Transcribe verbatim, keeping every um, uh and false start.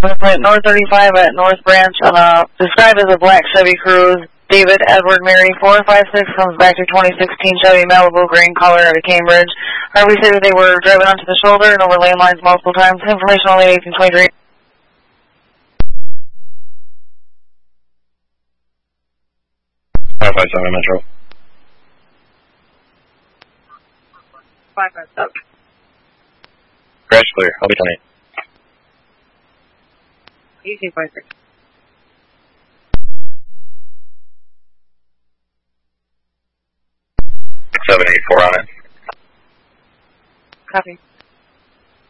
Plate North thirty-five at North Branch on a, described as a black Chevy Cruze. David Edward Mary four five six comes back to twenty sixteen Chevy Malibu green color out of Cambridge. Harvey stated they were driving onto the shoulder and over lane lines multiple times. Information only eighteen twenty-three. five five seven Metro. five five seven. Crash clear. I'll be ten eight. eighteen twenty-three. seven eight four on it. Copy.